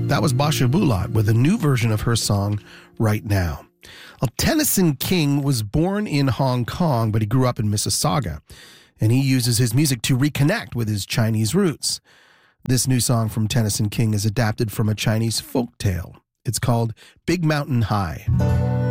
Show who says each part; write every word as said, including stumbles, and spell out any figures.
Speaker 1: That was Basha Bulat with a new version of her song, Right Now. Well, Tennyson King was born in Hong Kong, but he grew up in Mississauga, and he uses his music to reconnect with his Chinese roots. This new song from Tennyson King is adapted from a Chinese folk tale. It's called Big Mountain High.